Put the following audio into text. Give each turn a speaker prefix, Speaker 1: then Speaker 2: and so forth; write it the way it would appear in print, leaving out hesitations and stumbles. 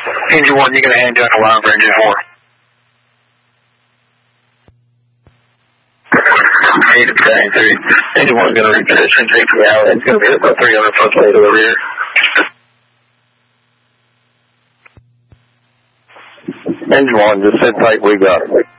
Speaker 1: Engine 1, you're going to hand down the line for Engine 4. 8 to 3. Engine 1's going to reposition, take the alley. It's going to be about 300 foot late to the rear. Engine 1, just sit tight, we got it.